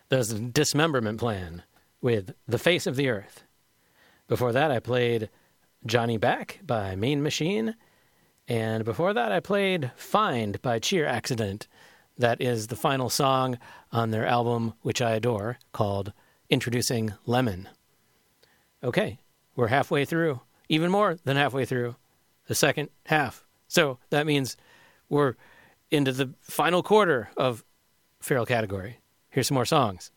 There's Dismemberment Plan with The Face of the Earth. Before that, I played Johnny Back by Mean Machine. And before that, I played Find by Cheer Accident. That is the final song on their album, which I adore, called Introducing Lemon. Okay, we're halfway through, even more than halfway through the second half. So that means we're into the final quarter of Feral Category. Here's some more songs.